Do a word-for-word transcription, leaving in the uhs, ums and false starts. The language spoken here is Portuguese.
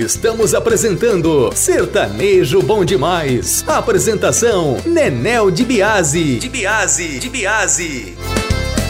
Estamos apresentando Sertanejo Bom Demais. Apresentação Nenel de Biase. De Biase, de Biase.